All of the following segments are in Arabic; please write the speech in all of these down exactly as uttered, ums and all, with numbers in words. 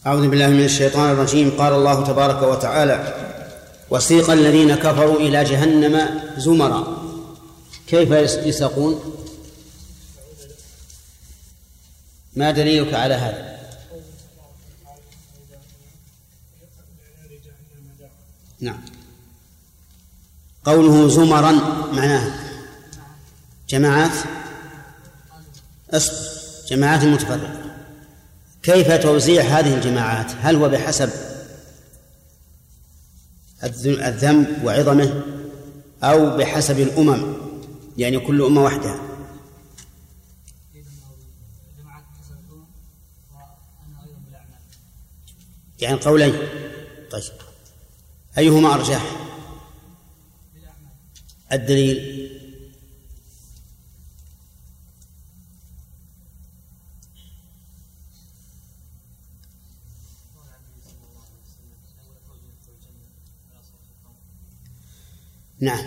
أعوذ بالله من الشيطان الرجيم. قال الله تبارك وتعالى: وسيق الذين كفروا إلى جهنم زمرا. كيف يساقون؟ ما دليلك على هذا؟ نعم. قوله زمرا معناه جماعات جماعات متفرقة. كيف توزيع هذه الجماعات؟ هل هو بحسب الذنب وعظمه أو بحسب الأمم، يعني كل أمة وحدها؟ يعني قولين. طيب أيهما أرجح؟ الدليل؟ نعم.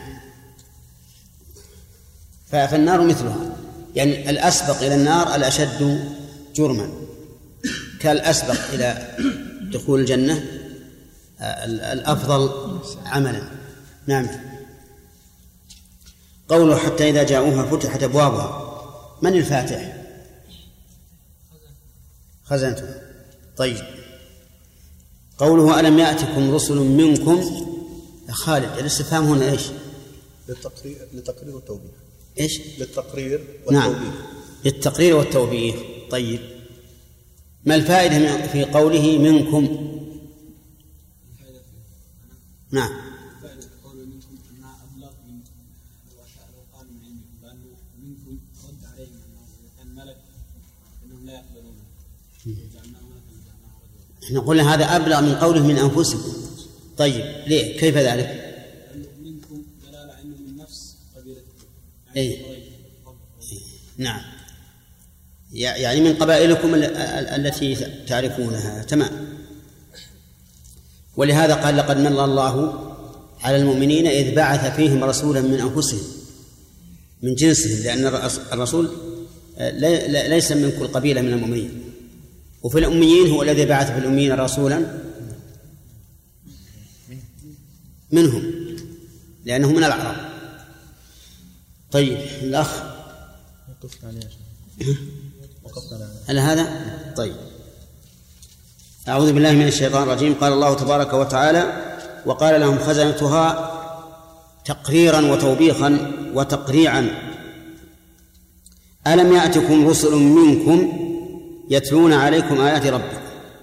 فالنار مثلها، يعني الأسبق إلى النار الأشد جرما، كالأسبق إلى دخول الجنة الأفضل عملا. نعم. قوله حتى إذا جاءوها فتحت أبوابها، من الفاتح؟ خزنتها. طيب قوله ألم يأتكم رسل منكم، خالد الاستفهام هنا إيش؟ للتقرير للتقرير والتوبيخ. إيش؟ للتقرير والتوبيخ. نعم، للتقرير والتوبيخ. طيب ما الفائدة في قوله منكم؟ نعم. الفائدة في قوله منكم أنها أبلغ من لو قال من عندكم، لأنه منكم رد عليهم أنه كان ملك أنهم لا يقبلونه. احنا قلنا هذا أبلغ من قوله من أنفسكم. طيب ليه؟ كيف ذلك؟ لأنه منكم دلالة أنه من نفس قبيلتكم. يعني أي. نعم، يعني من قبائلكم التي تعرفونها. تمام. ولهذا قال لقد من الله على المؤمنين إذ بعث فيهم رسولا من أنفسهم من جنسهم، لأن الرسول ليس من كل قبيلة من المؤمنين. وفي الأميين هو الذي بعث في الأميين رسولا منهم لأنه من الأعراب. طيب الأخ هل هذا؟ طيب أعوذ بالله من الشيطان الرجيم. قال الله تبارك وتعالى: وقال لهم خزنتها تقريرا وتوبيخا وتقريعا: ألم يأتكم رسل منكم يتلون عليكم آيات ربكم.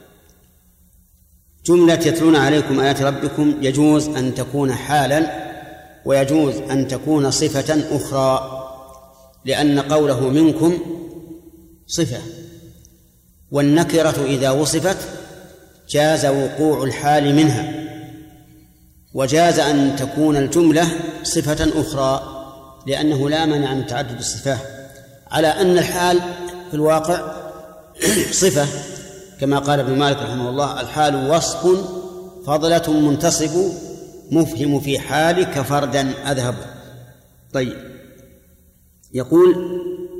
جملة يتلون عليكم آيات ربكم يجوز أن تكون حالا ويجوز أن تكون صفة أخرى، لأن قوله منكم صفة، والنكرة إذا وصفت جاز وقوع الحال منها، وجاز أن تكون الجملة صفة أخرى، لأنه لا مانع من تعدد الصفات، على أن الحال في الواقع صفة، كما قال ابن مالك رحمه الله: الحال وصف فضلة منتصب مفهم في حالك فردا أذهب. طيب يقول: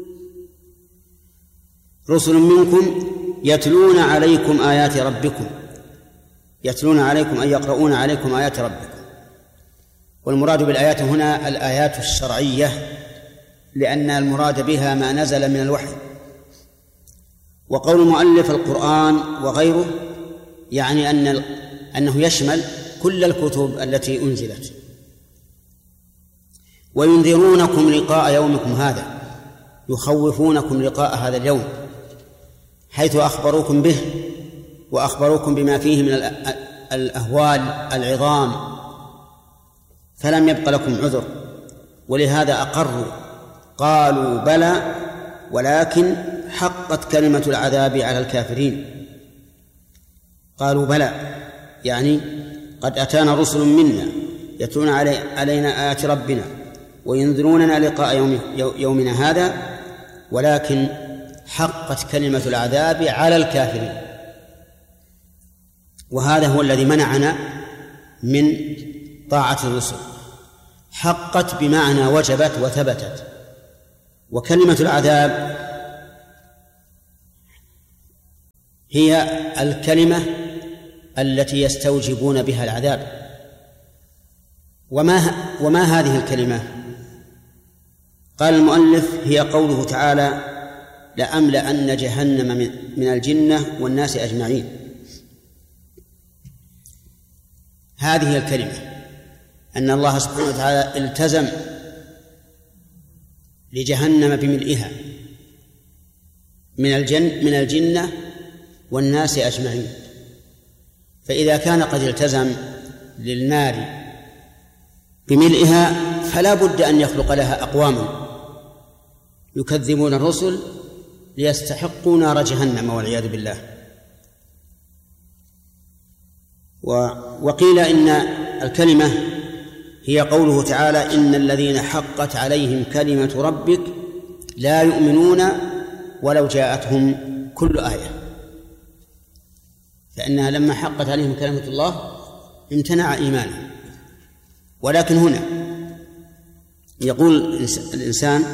رسل منكم يتلون عليكم آيات ربكم. يتلون عليكم أي يقرؤون عليكم آيات ربكم. والمراد بالآيات هنا الآيات الشرعية، لأن المراد بها ما نزل من الوحي. وقول المؤلف القرآن وغيره يعني أن أنه يشمل كل الكتب التي أنزلت. وينذرونكم لقاء يومكم هذا، يخوفونكم لقاء هذا اليوم، حيث أخبروكم به وأخبروكم بما فيه من الأهوال العظام، فلم يبق لكم عذر، ولهذا أقروا قالوا بلى ولكن حقت كلمة العذاب على الكافرين. قالوا بلى يعني قد أتانا رسل منا يتلون علي علينا آيات ربنا وينذروننا لقاء يوم يومنا هذا، ولكن حقت كلمة العذاب على الكافرين. وهذا هو الذي منعنا من طاعة الرسل. حقت بمعنى وجبت وثبتت، وكلمة العذاب هي الكلمة التي يستوجبون بها العذاب. وما وما هذه الكلمة؟ قال المؤلف: هي قوله تعالى: لأملأن جهنم من الجنة والناس أجمعين. هذه الكلمة أن الله سبحانه وتعالى التزم لجهنم بملئها من الجن من الجنة والناس أجمعين. فإذا كان قد التزم للنار بملئها فلا بد أن يخلق لها أقواما يكذبون الرسل ليستحقوا نار جهنم والعياذ بالله. وقيل إن الكلمة هي قوله تعالى: إن الذين حقت عليهم كلمة ربك لا يؤمنون ولو جاءتهم كل آية. فإنها لما حقت عليهم كلمة الله امتنع إيمانهم. ولكن هنا يقول الإنسان: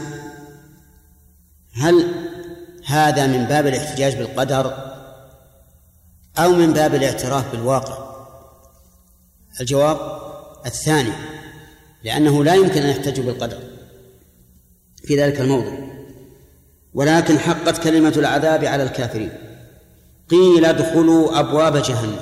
هل هذا من باب الاحتجاج بالقدر أو من باب الاعتراف بالواقع؟ الجواب الثاني، لأنه لا يمكن أن يحتج بالقدر في ذلك الموضوع. ولكن حقت كلمة العذاب على الكافرين. قيل ادخلوا أبواب جهنم.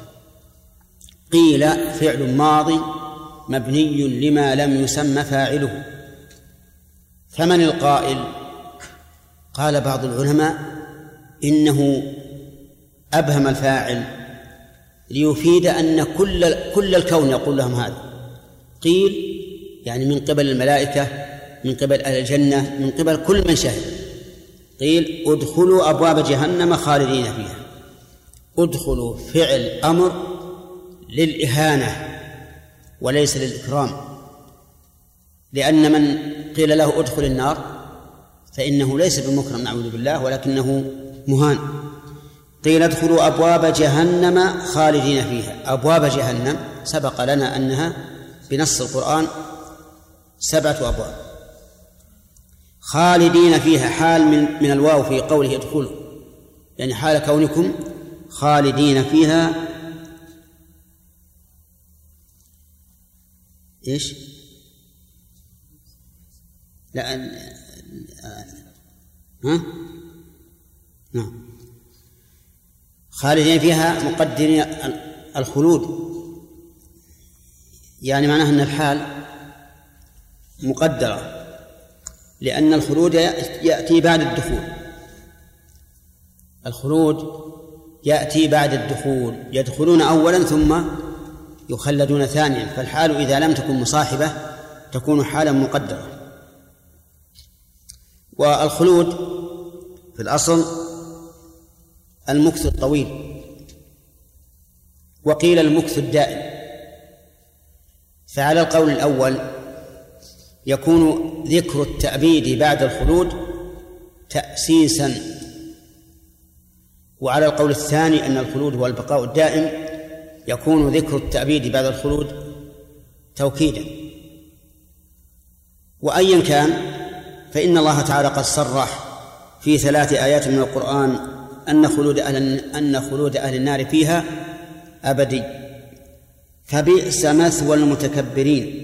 قيل فعل ماضي مبني لما لم يسمى فاعله. فمن القائل؟ قال بعض العلماء إنه أبهم الفاعل ليفيد أن كل كل الكون يقول لهم هذا. قيل يعني من قبل الملائكة، من قبل أهل الجنة، من قبل كل من شهد. قيل ادخلوا أبواب جهنم خالدين فيها. ادخلوا فعل أمر للإهانة وليس للإكرام، لأن من قيل له ادخل النار فإنه ليس بمكرم نعوذ بالله، ولكنه مهان. قيل ادخلوا أبواب جهنم خالدين فيها. أبواب جهنم سبق لنا أنها بنص القرآن سبعة أبواب. خالدين فيها حال من, من الواو في قوله ادخلوا، يعني حال كونكم خالدين فيها. إيش؟ لا ها؟ نعم. خالدين فيها مقدرين الخلود، يعني معناه أن الحال مقدرة، لأن الخلود يأتي بعد الدخول. الخلود يأتي بعد الدخول، يدخلون أولا ثم يخلدون ثانيا. فالحال إذا لم تكن مصاحبة تكون حالا مقدرة. والخلود في الأصل المكث الطويل، وقيل المكث الدائم. فعلى القول الأول يكون ذكر التأبيد بعد الخلود تأسيسا، وعلى القول الثاني أن الخلود هو البقاء الدائم يكون ذكر التأبيد بعد الخلود توكيدا. وأيا كان فإن الله تعالى قد صرح في ثلاث آيات من القرآن أن خلود أهل أن خلود أهل النار فيها أبدي. فبئس مثوى المتكبرين.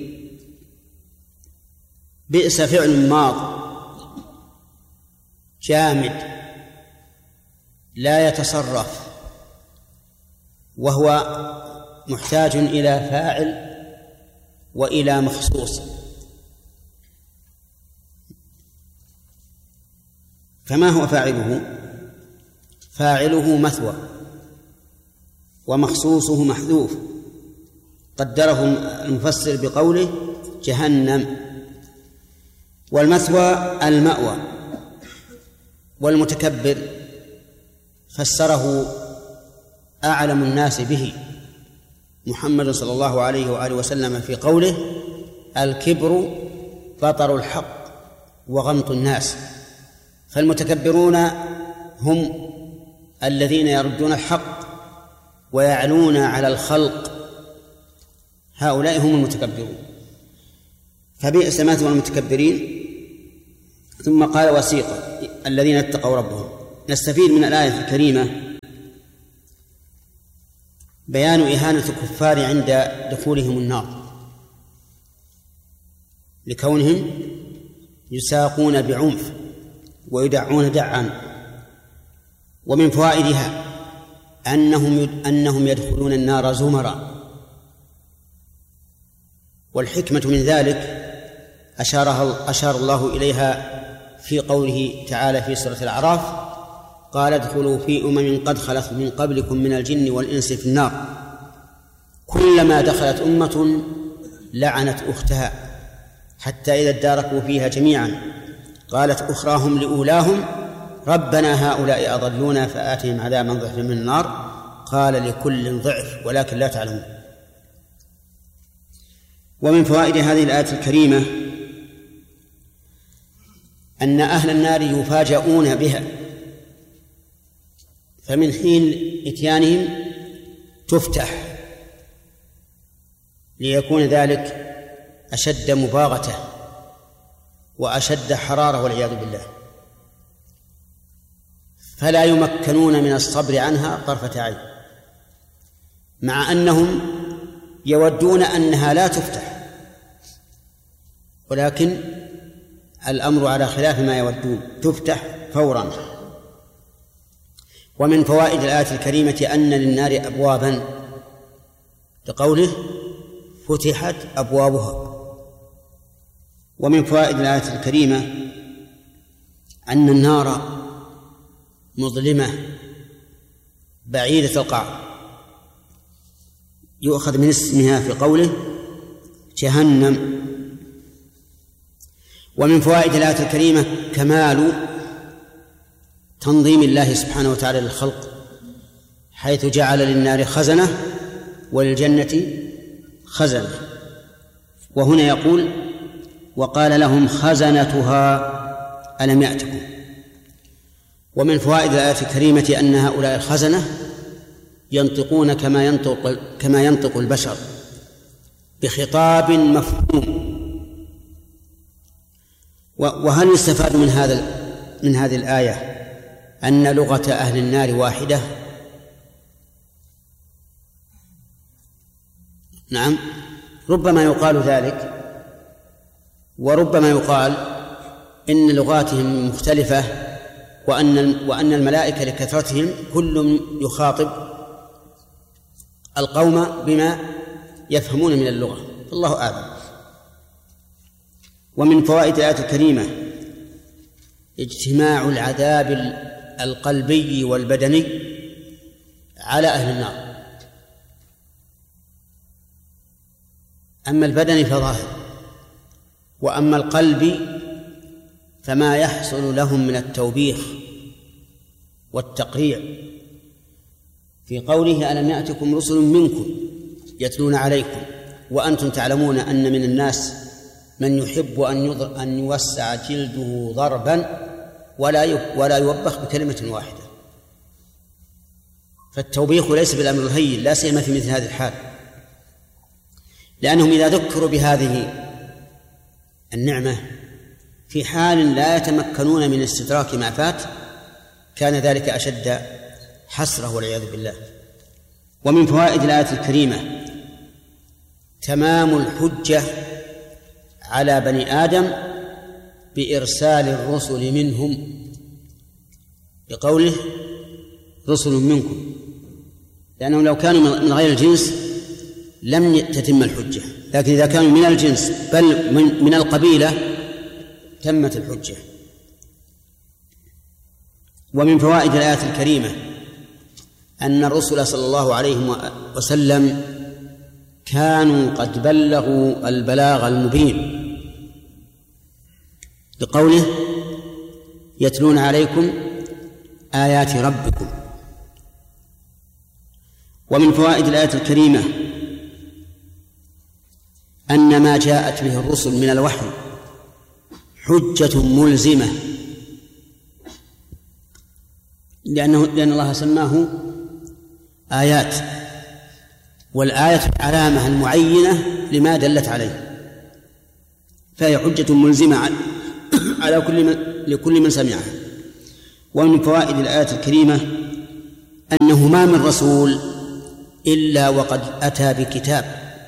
بئس فعل ماض جامد لا يتصرف، وهو محتاج إلى فاعل وإلى مخصوص. فما هو فاعله؟ فاعله مثوى ومخصوصه محذوف، قدره المفسر بقوله جهنم. والمثوى المأوى، والمتكبر فسره أعلم الناس به محمد صلى الله عليه وآله وسلم في قوله الكبر بطر الحق وغمط الناس. فالمتكبرون هم الذين يردون الحق ويعلون على الخلق، هؤلاء هم المتكبرون. فبئس مثوى المتكبرين. ثم قال وسيق الذين اتقوا ربهم. نستفيد من الآية الكريمة بيان إهانة الكفار عند دخولهم النار لكونهم يساقون بعنف ويدعون دعا. ومن فوائدها أنهم أنهم يدخلون النار زمرا، والحكمة من ذلك أشارها أشار الله إليها في قوله تعالى في سورة الأعراف: قال ادخلوا في أمم قد خلت من قبلكم من الجن والإنس في النار كلما دخلت أمة لعنت أختها حتى إذا اداركوا فيها جميعا قالت أخراهم لأولاهم ربنا هؤلاء أضلونا فآتهم عذابا ضعفا من النار قال لكل ضعف ولكن لا تعلمون. ومن فوائد هذه الآية الكريمة أن أهل النار يفاجؤون بها، فمن حين إتيانهم تفتح ليكون ذلك أشد مباغتة وأشد حرارة والعياذ بالله، فلا يمكنون من الصبر عنها طرفة عين، مع أنهم يودون أنها لا تفتح، ولكن الأمر على خلاف ما يودون، تفتح فورا. ومن فوائد الآية الكريمة أن للنار أبوابا لقوله فتحت أبوابها. ومن فوائد الآية الكريمة أن النار مظلمة بعيدة القعر، يؤخذ من اسمها في قوله جهنم. ومن فوائد الآية الكريمة كمال تنظيم الله سبحانه وتعالى للخلق، حيث جعل للنار خزنة وللجنة خزنة، وهنا يقول وقال لهم خزنتها ألم يأتكم. ومن فوائد الآية الكريمة أن هؤلاء الخزنة ينطقون كما ينطق كما ينطق البشر بخطاب مفهوم. وهل يستفاد من هذا من هذه الآية أن لغة أهل النار واحدة؟ نعم، ربما يقال ذلك، وربما يقال إن لغاتهم مختلفة، وأن وأن الملائكة لكثرتهم كل يخاطب القوم بما يفهمون من اللغة، الله أعلم. ومن فوائد الآية الكريمة اجتماع العذاب القلبي والبدني على أهل النار. أما البدني فظاهر، وأما القلب فما يحصل لهم من التوبيخ والتقريع في قوله ألم يأتكم رسل منكم يتلون عليكم وأنتم تعلمون أن من الناس من يحب أن يوسع جلده ضربا ولا ولا يوبخ بكلمة واحدة. فالتوبيخ ليس بالأمر الهين، لا سيما في مثل هذه الحال، لأنهم إذا ذكروا بهذه النعمة في حال لا يتمكنون من استدراك ما فات كان ذلك أشد حسرة والعياذ بالله. ومن فوائد الآية الكريمة تمام الحجة على بني آدم بإرسال الرسل منهم، بقوله رسل منكم، لأنهم لو كانوا من غير الجنس لم تتم الحجة، لكن إذا كانوا من الجنس بل من القبيلة تمت الحجة. ومن فوائد الآية الكريمة أن الرسل صلى الله عليه وسلم كانوا قد بلغوا البلاغ المبين، بقوله يتلون عليكم آيات ربكم. ومن فوائد الآية الكريمة أن ما جاءت به الرسل من الوحي حجة ملزمة، لأنه لأن الله سماه آيات، والآية العلامة المعينة لما دلت عليه، فهي حجة ملزمة على كل من لكل من سمعها. ومن فوائد الآية الكريمة أنه ما من رسول إلا وقد أتى بكتاب،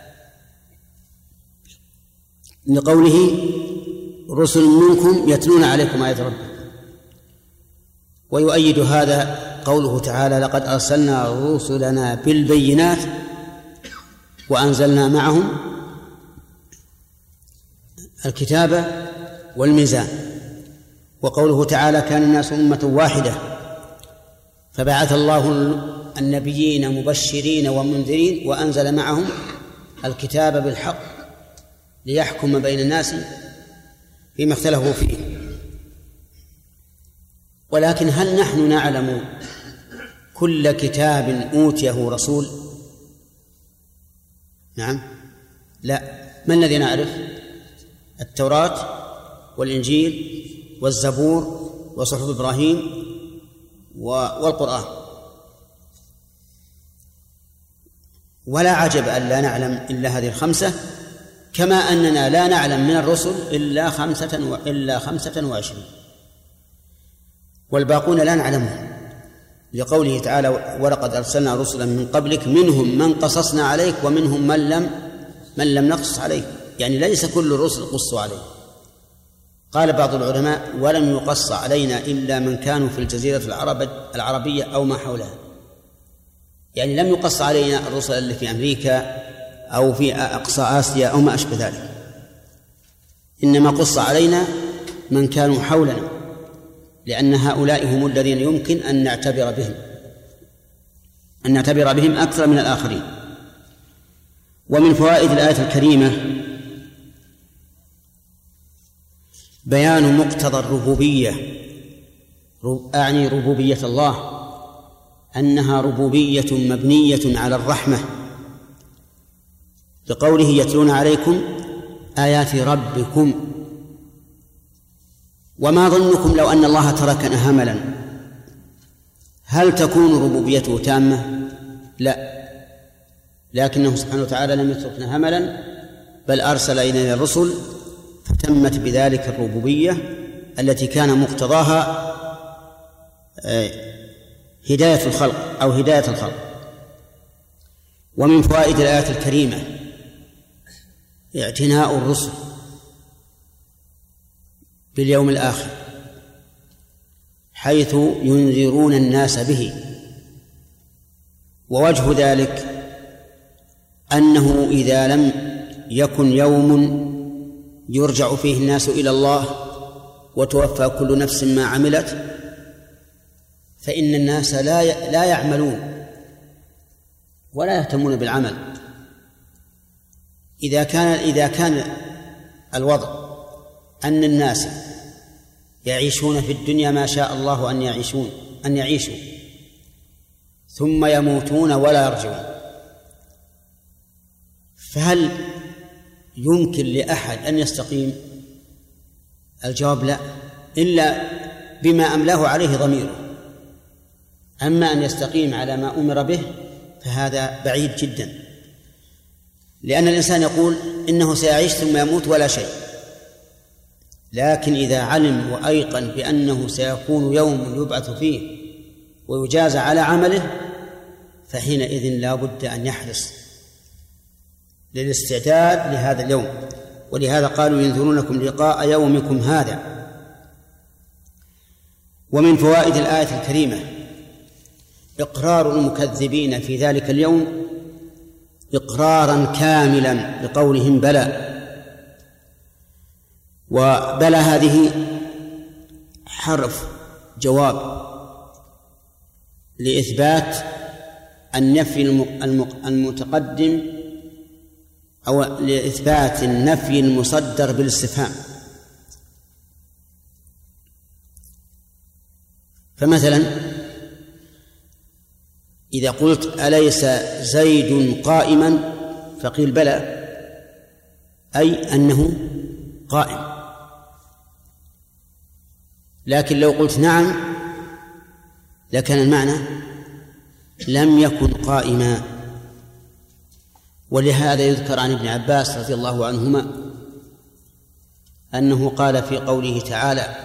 لقوله رسل منكم يتلون عليكم آيات ربكم. ويؤيد هذا قوله تعالى لقد أرسلنا رسلنا بالبينات وأنزلنا معهم الكتاب والميزان. وقوله تعالى كان الناس أمة واحدة فبعث الله النبيين مبشرين ومنذرين وأنزل معهم الكتاب بالحق ليحكم بين الناس فيما اختلفوا فيه. ولكن هل نحن نعلم كل كتاب أوتيه رسول؟ نعم، لا. ما الذي نعرف؟ التوراة والإنجيل والزبور وصحف إبراهيم والقرآن. ولا عجب أن لا نعلم إلا هذه الخمسة، كما أننا لا نعلم من الرسل إلا خمسة و... إلا خمسة وعشرين، والباقون لا نعلمهم، لقوله تعالى ولقد أرسلنا رسلا من قبلك منهم من قصصنا عليك ومنهم من لم من لم نقص عليك، يعني ليس كل الرسل قصوا عليه. قال بعض العلماء ولم يقص علينا إلا من كانوا في الجزيرة العرب العربية أو ما حولها، يعني لم يقص علينا الرسل اللي في أمريكا أو في أقصى آسيا أو ما أشبه ذلك، إنما قص علينا من كانوا حولنا، لأن هؤلاء هم الذين يمكن أن نعتبر بهم أن نعتبر بهم أكثر من الآخرين. ومن فوائد الآية الكريمة بيان مقتضى الربوبية، أعني ربوبية الله، أنها ربوبية مبنية على الرحمة، بقوله يتلون عليكم آيات ربكم. وما ظنكم لو أن الله تركنا هملا، هل تكون ربوبيته تامة؟ لا، لكنه سبحانه وتعالى لم يتركنا هملا، بل أرسل إلينا الرسل فتمت بذلك الربوبية التي كان مقتضاها هداية الخلق أو هداية الخلق. ومن فوائد الآية الكريمة اعتناء الرسل باليوم الآخر، حيث ينذرون الناس به. ووجه ذلك أنه إذا لم يكن يوم يرجع فيه الناس إلى الله وتوفى كل نفس ما عملت، فإن الناس لا لا يعملون ولا يهتمون بالعمل. إذا كان إذا كان الوضع أن الناس يعيشون في الدنيا ما شاء الله أن يعيشون أن يعيشوا ثم يموتون ولا يرجعون، فهل يمكن لأحد أن يستقيم؟ الجواب لا، إلا بما أملاه عليه ضميره. أما أن يستقيم على ما أمر به فهذا بعيد جدا، لأن الإنسان يقول إنه سيعيش ثم يموت ولا شيء، لكن إذا علم وأيقن بأنه سيكون يوم يبعث فيه ويجازى على عمله فحينئذ لا بد أن يحرص للاستعداد لهذا اليوم. ولهذا قالوا ينذرونكم لقاء يومكم هذا. ومن فوائد الآية الكريمة إقرار المكذبين في ذلك اليوم إقرارا كاملا بقولهم بلى. وبلى هذه حرف جواب لإثبات النفي المتقدم أو لإثبات النفي المصدر بالاستفهام. فمثلا إذا قلت أليس زيد قائما فقيل بلى، أي أنه قائم. لكن لو قلت نعم لكان المعنى لم يكن قائما. ولهذا يذكر عن ابن عباس رضي الله عنهما أنه قال في قوله تعالى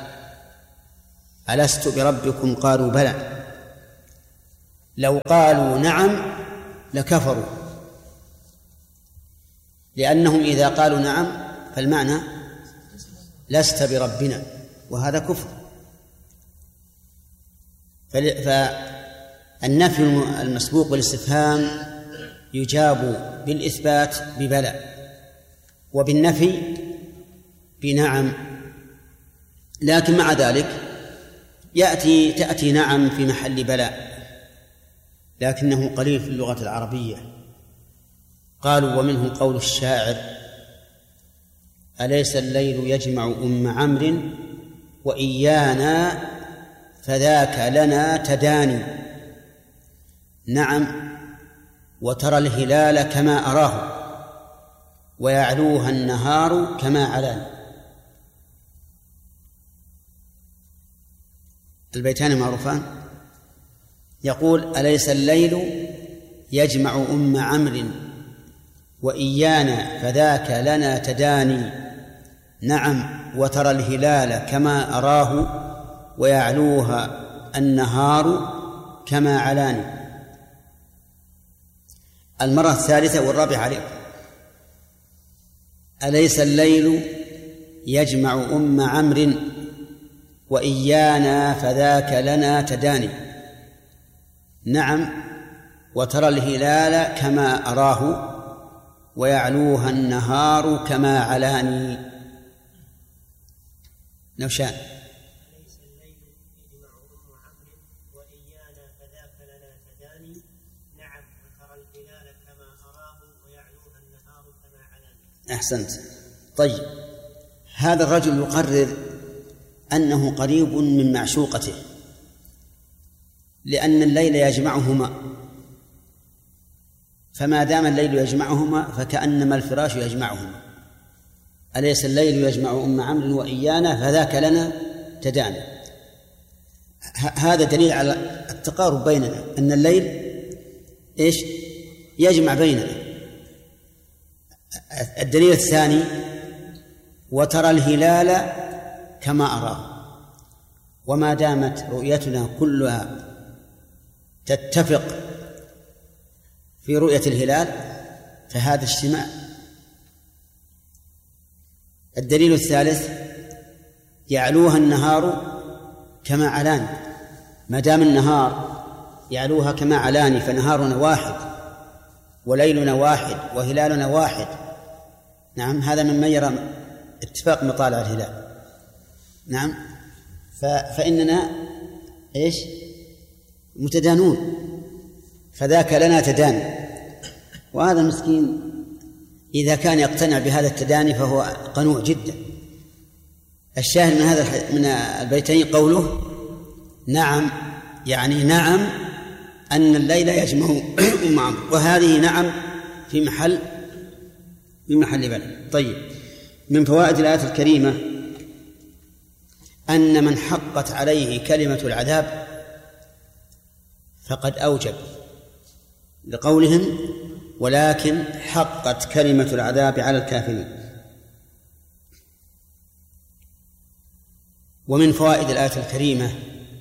ألست بربكم قالوا بلى، لو قالوا نعم لكفروا، لأنهم إذا قالوا نعم فالمعنى لست بربنا، وهذا كفر. فالنفي المسبوق بالاستفهام يجاب بالإثبات ببلى، وبالنفي بنعم. لكن مع ذلك يأتي تأتي نعم في محل بلى، لكنه قليل في اللغة العربية. قالوا ومنه قول الشاعر: أليس الليل يجمع أم عمرو وإيانا فذاك لنا تداني. نعم، وترى الهلال كما أراه ويعلوها النهار كما علاني. البيتان معروفان. يقول: أليس الليل يجمع أم عمرو وإيانا فذاك لنا تداني. نعم، وترى الهلال كما أراه ويعلوها النهار كما علاني. المرة الثالثة والرابعة عليكم: أليس الليل يجمع أم عمرو وإيانا فذاك لنا تداني. نعم، وترى الهلال كما أراه ويعلوها النهار كما علاني. نوشان: أليس الليل يجمع أم عمرو وإيانا فذاك لنا تداني. نعم، وترى الهلال كما أراه ويعلوها النهار كما علاني. أحسنت. طيب، هذا الرجل يقرر أنه قريب من معشوقته، لأن الليل يجمعهما، فما دام الليل يجمعهما فكأنما الفراش يجمعهما. أليس الليل يجمع أم عمرو وإيانا فذاك لنا تداني. هذا دليل على التقارب بيننا، أن الليل إيش يجمع بيننا. الدليل الثاني: وترى الهلال كما أراه. وما دامت رؤيتنا كلها تتفق في رؤية الهلال فهذا اجتماع. الدليل الثالث: يعلوها النهار كما علاني. ما دام النهار يعلوها كما علاني فنهارنا واحد وليلنا واحد وهلالنا واحد. نعم، هذا ممن يرى اتفاق مطالع الهلال. نعم، فإننا إيش متدانون، فذاك لنا تداني. وهذا المسكين إذا كان يقتنع بهذا التداني فهو قنوع جدا. الشاهد من هذا من البيتين قوله نعم، يعني نعم أن الليل يجمع أم عمرو، وهذه نعم في محل في محل بلد. طيب، من فوائد الآية الكريمة أن من حقت عليه كلمة العذاب فقد أوجب، لقولهم ولكن حقت كلمة العذاب على الكافرين. ومن فوائد الآية الكريمة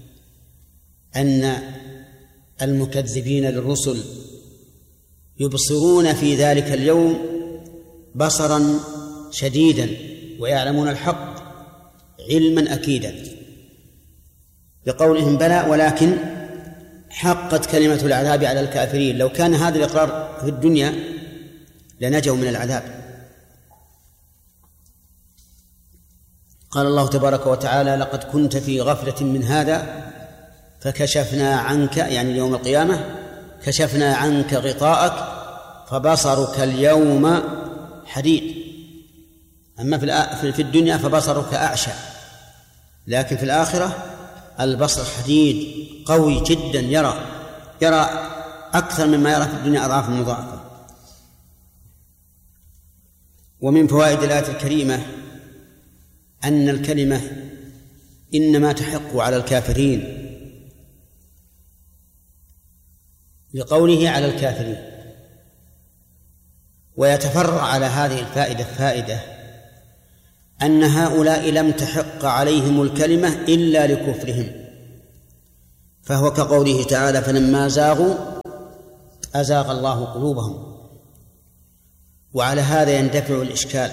أن المكذبين للرسل يبصرون في ذلك اليوم بصرا شديدا ويعلمون الحق علما أكيدا، بقولهم بلى ولكن حقت كلمة العذاب على الكافرين. لو كان هذا الإقرار في الدنيا لنجوا من العذاب. قال الله تبارك وتعالى: لقد كنت في غفلة من هذا فكشفنا عنك، يعني يوم القيامة، كشفنا عنك غطاءك فبصرك اليوم حديد. أما في الدنيا فبصرك أعشى، لكن في الآخرة البصر حديد قوي جدا، يرى يرى أكثر مما يرى في الدنيا أضعاف مضاعفة. ومن فوائد الآية الكريمة أن الكلمة إنما تحق على الكافرين، لقوله على الكافرين. ويتفرع على هذه الفائدة فائدة أن هؤلاء لم تحق عليهم الكلمة إلا لكفرهم، فهو كقوله تعالى: فلما زاغوا أزاغ الله قلوبهم. وعلى هذا يندفع الإشكال،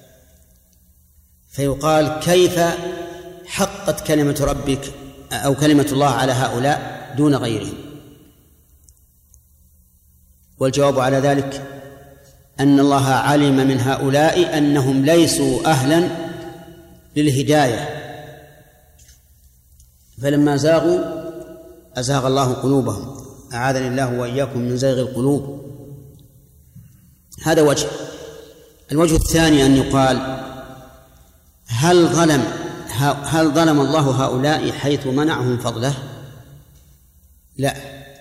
فيقال كيف حقت كلمة ربك أو كلمة الله على هؤلاء دون غيرهم؟ والجواب على ذلك أن الله علم من هؤلاء أنهم ليسوا أهلا للهداية، فلما زاغوا أزاغ الله قلوبهم. أعاذني الله وإياكم من زيغ القلوب. هذا وجه. الوجه الثاني أن يقال هل ظلم هل ظلم الله هؤلاء حيث منعهم فضله؟ لا،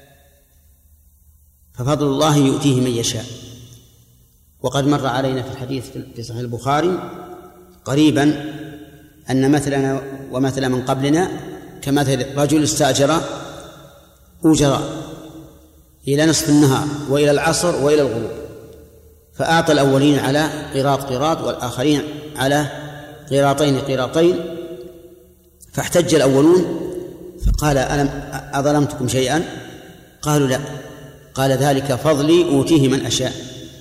ففضل الله يؤتيه من يشاء. وقد مر علينا في الحديث في صحيح البخاري قريبا أن مثلنا ومثل من قبلنا كمثل رجل استأجر أجراء إلى نصف النهار وإلى العصر وإلى الغروب، فأعطى الأولين على قيراط قيراط والآخرين على قيراطين قيراطين، فاحتج الأولون فقال ألم أظلمتكم شيئا؟ قالوا لا. قال ذلك فضلي أوتيه من أشاء.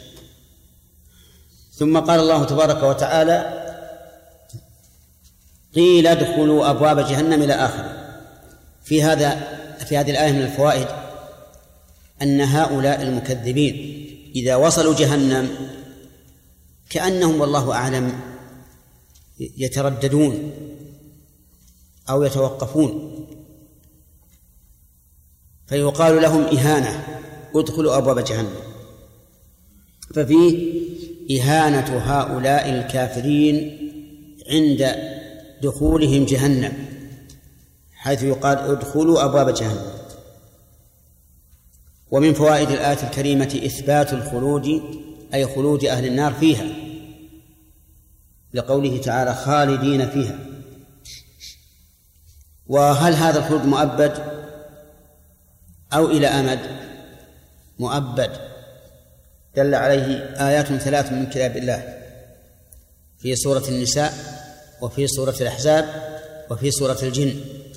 ثم قال الله تبارك وتعالى قيل ادخلوا أبواب جهنم إلى آخره. في هذا في هذه الآية من الفوائد أن هؤلاء المكذبين إذا وصلوا جهنم كأنهم والله أعلم يترددون أو يتوقفون، فيقال لهم إهانة ادخلوا أبواب جهنم. ففيه إهانة هؤلاء الكافرين عند دخولهم جهنم، حيث يقال ادخلوا أبواب جهنم. ومن فوائد الآية الكريمة إثبات الخلود، أي خلود أهل النار فيها، لقوله تعالى خالدين فيها. وهل هذا الخلود مؤبد أو إلى أمد؟ مؤبد، دل عليه آيات ثلاث من كتاب الله في سورة النساء وفي سورة الأحزاب وفي سورة الجن.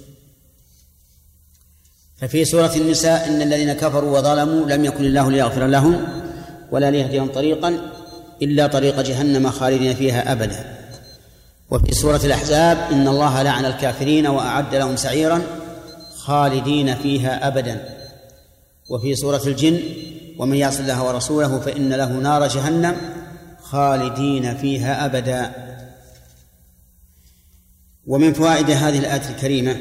ففي سورة النساء إن الذين كفروا وظلموا لم يكن الله ليغفر لهم ولا ليهديهم طريقا إلا طريق جهنم خالدين فيها أبدا. وفي سورة الأحزاب إن الله لعن الكافرين وأعد لهم سعيرا خالدين فيها أبدا. وفي سورة الجن ومن يعص الله ورسوله فإن له نار جهنم خالدين فيها أبدا. ومن فوائد هذه الآية الكريمة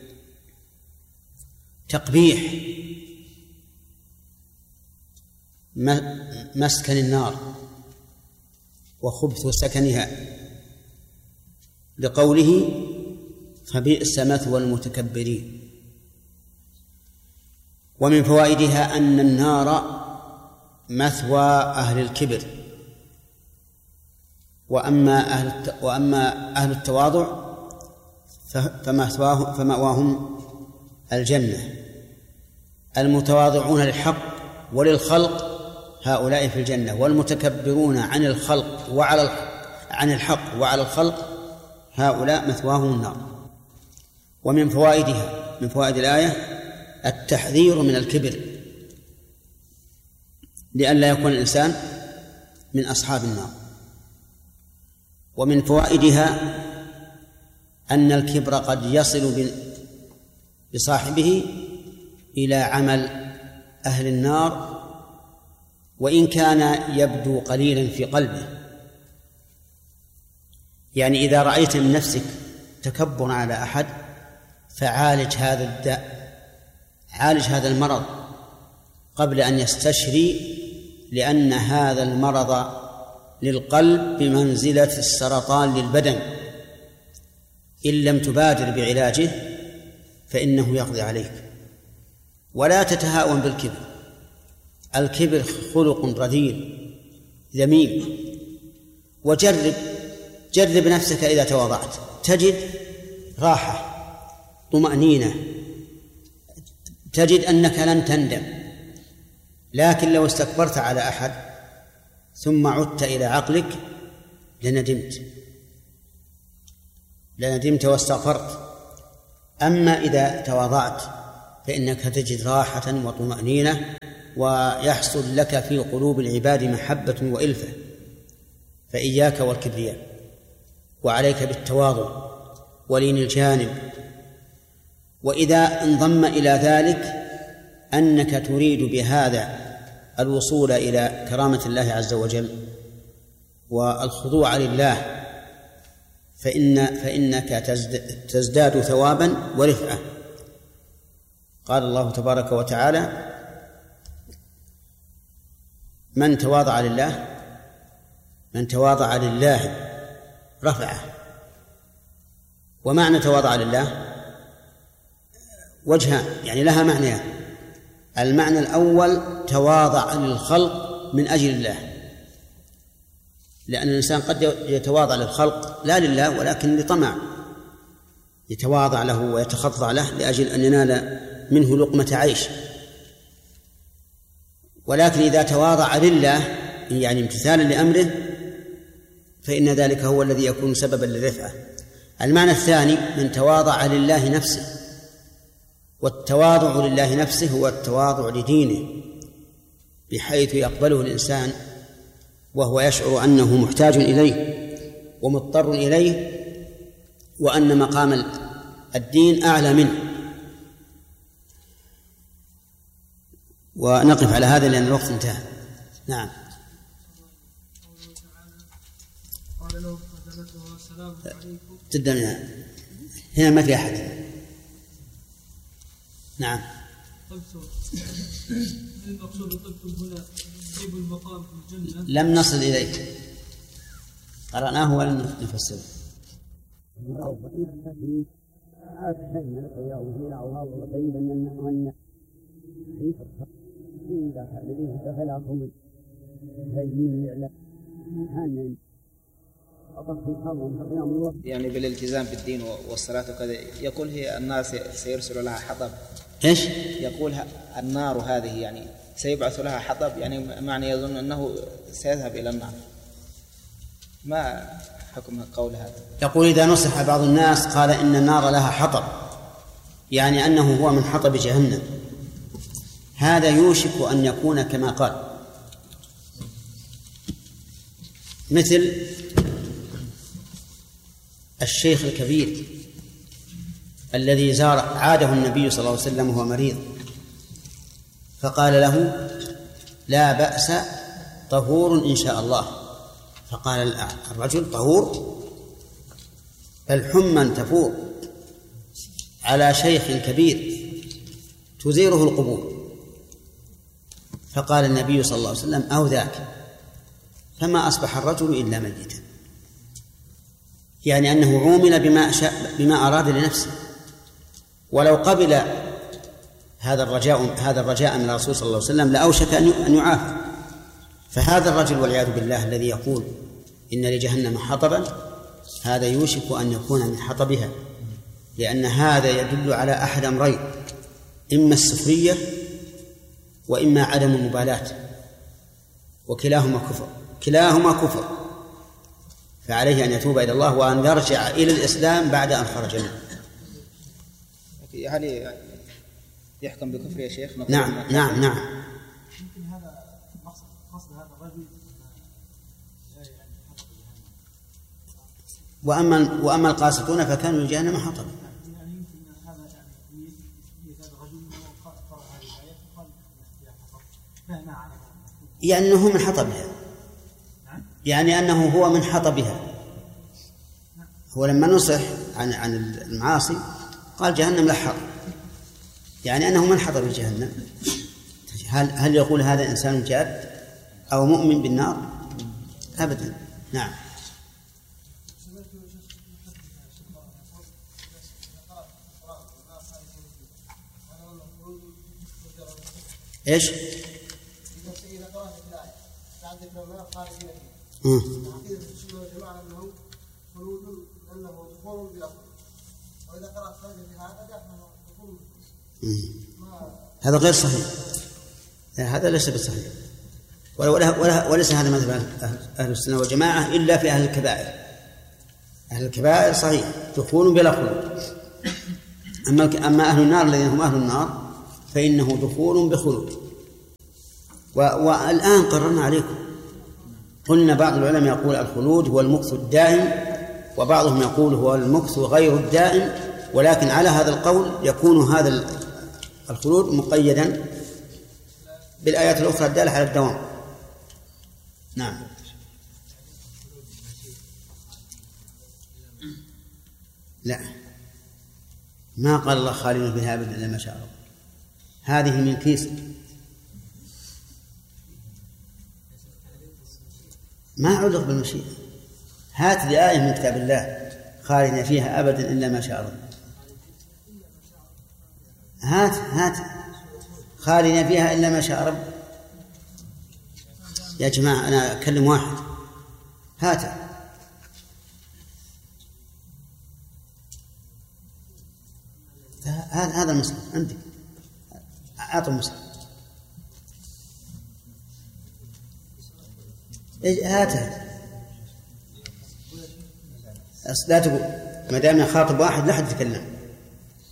تقبيح مسكن النار وخبث سكنها، لقوله فبئس مثوى المتكبرين. ومن فوائدها أن النار مثوى أهل الكبر، وأما أهل وأما أهل التواضع فمأواهم الجنة. المتواضعون للحق وللخلق هؤلاء في الجنة، والمتكبرون عن الخلق وعلى الحق عن الحق وعلى الخلق هؤلاء مثواهم النار. ومن فوائدها من فوائد الآية التحذير من الكبر لئلا يكون الإنسان من أصحاب النار. ومن فوائدها أن الكبر قد يصل بصاحبه إلى عمل أهل النار وإن كان يبدو قليلا في قلبه. يعني إذا رأيت من نفسك تكبر على أحد فعالج هذا الداء، عالج هذا المرض قبل أن يستشري، لأن هذا المرض للقلب بمنزلة السرطان للبدن، إن لم تبادر بعلاجه فإنه يقضي عليك. ولا تتهاون بالكبر، الكبر خلق رذيل ذميم. وجرب جرب نفسك إذا تواضعت تجد راحة طمأنينة، تجد أنك لن تندم. لكن لو استكبرت على أحد ثم عدت إلى عقلك لندمت لندمت واستغفرت. أما إذا تواضعت فإنك تجد راحة وطمأنينة ويحصل لك في قلوب العباد محبة وإلفة، فإياك والكبرياء، وعليك بالتواضع ولين الجانب. وإذا انضم إلى ذلك أنك تريد بهذا الوصول إلى كرامة الله عز وجل والخضوع لله، فإن فإنك تزداد ثوابا ورفعة. قال الله تبارك وتعالى: من تواضع لله من تواضع لله رفعه. ومعنى تواضع لله وجهان، يعني لها معنيان. المعنى الأول تواضع للخلق من أجل الله، لأن الإنسان قد يتواضع للخلق لا لله ولكن لطمع، يتواضع له ويتخضع له لأجل أن ينال منه لقمة عيش. ولكن إذا تواضع لله يعني امتثالا لأمره فإن ذلك هو الذي يكون سببا للرفعة. المعنى الثاني من تواضع لله نفسه، والتواضع لله نفسه هو التواضع لدينه، بحيث يقبله الإنسان وهو يشعر أنه محتاج إليه ومضطر إليه، وأن مقام الدين أعلى منه. ونقف على هذا لأن الوقت انتهى. نعم. قال له خدمته السلام عليكم. جدا هنا ما في أحد. نعم. المقصود طبتم هنا طيب المقام في الجنة. لم نصل إليه، قرأناه ولم نفسره. يعني بالالتزام بالدين والصلاة وكذا، يقول هي النار سيرسل لها حطب. إيش؟ يقول النار هذه يعني سيبعث لها حطب، يعني معنى يظن أنه سيذهب إلى النار. ما حكم قول هذا؟ يقول إذا نصح بعض الناس قال إن النار لها حطب، يعني أنه هو من حطب جهنم. هذا يوشك أن يكون كما قال، مثل الشيخ الكبير الذي زار عاده النبي صلى الله عليه وسلم وهو مريض، فقال له: لا بأس، طهور إن شاء الله. فقال الرجل: طهور؟ بل حما تفور على شيخ كبير تزيره القبور. فقال النبي صلى الله عليه وسلم: أو ذاك. فما أصبح الرجل إلا ميتا، يعني أنه عومل بما شاء بما أراد لنفسه. ولو قبل هذا الرجاء هذا الرجاء من الرسول صلى الله عليه وسلم لأوشك أن يعافى. فهذا الرجل والعياذ بالله الذي يقول إن لجهنم حطبا، هذا يوشك أن يكون من حطبها، لأن هذا يدل على أحد أمرين: إما السخرية وإما عدم المبالاة، وكلاهما كفر كلاهما كفر فعليه أن يتوب إلى الله وأن يرجع إلى الإسلام بعد أن خرج منه. هل يحكم بكفر يا شيخ؟ نعم نعم نعم. يمكن هذا مقصد قصد هذا الرجل. وأما وأما القاسطون فكانوا لجهنم حطبا. يعني يمكن هذا يعني هذا الرجل قرأ هذه الآية وقال فيها حطب، فما على يعني أنه من حطبها، يعني أنه هو من حطبها. هو لما نصح عن عن المعاصي قال جهنم لا حطب، يعني أنه من حطب جهنم. هل هل يقول هذا إنسان جاد أو مؤمن بالنار؟ أبدا. نعم. إيش؟ إذا قرأت الآية بعد ذكر خالدين فيها، عقيدة السنة والجماعة أنه خلود، أنه دخول بلا خلود. وإذا قرأت خالدين في هذا يحمل دخول. هذا غير صحيح، هذا ليس بصحيح، ولا ولا وليس هذا مذهب أهل السنة والجماعة إلا في أهل الكبائر. أهل الكبائر صحيح دخول بلا خلود، أما أما أهل النار الذين هم أهل النار فإنه دخول بخلود. والآن قررنا عليكم، قلنا بعض العلماء يقول الخلود هو المكث الدائم، وبعضهم يقول هو المكث غير الدائم، ولكن على هذا القول يكون هذا الخلود مقيدا بالآيات الأخرى الدالة على الدوام. نعم. لا، ما قال الله خالدين فيها أبدا إلا ما شاء الله، هذه من كيس، ما علق بالمشيئة. هات لي آية من كتاب الله خالدين فيها أبدا إلا ما شاء الله، هات هات خالدين فيها إلا ما شاء رب. يا جماعة أنا أكلم واحد، هات هذا هذا المصحف عندك، أعطوا المصحف، هاته. لا تقول ما دام يخاطب واحد لا حد يتكلم.